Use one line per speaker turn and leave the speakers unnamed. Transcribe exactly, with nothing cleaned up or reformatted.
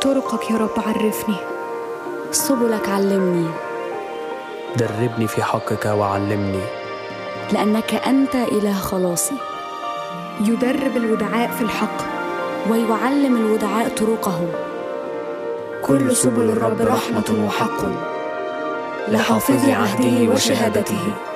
طرقك يا رب عرفني،
سبلك علمني،
دربني في حقك وعلمني،
لأنك أنت إله خلاصي.
يدرب الودعاء في الحق
ويعلم الودعاء طرقه.
كل سبل الرب رحمة وحق، لحافظي عهده وشهادته.